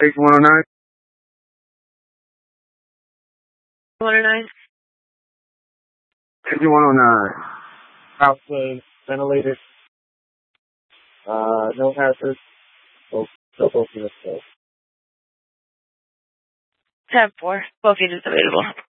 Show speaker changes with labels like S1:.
S1: Station 109.
S2: 109.
S1: Station 109.
S3: House was ventilated. No hazard. Both units closed.
S2: Tab 4. Both units available.